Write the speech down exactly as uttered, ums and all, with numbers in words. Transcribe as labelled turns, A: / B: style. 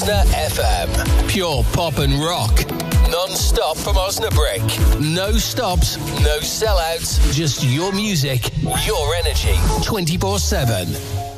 A: F M. Pure pop and rock. Non-stop from Osnabrück. No stops, no sellouts. Just your music, your energy. twenty-four seven.